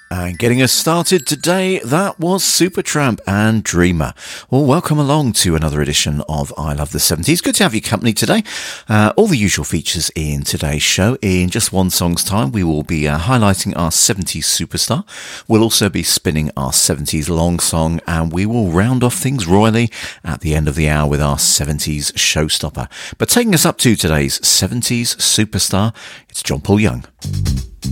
And getting us started today, that was Supertramp and Dreamer. Well, welcome along to another edition of I Love the 70s. Good to have your company today. All the usual features in today's show. In just one song's time, we will be highlighting our 70s superstar. We'll also be spinning our 70s long song, and we will round off things royally at the end of the hour with our 70s showstopper. But taking us up to today's 70s superstar, it's John Paul Young.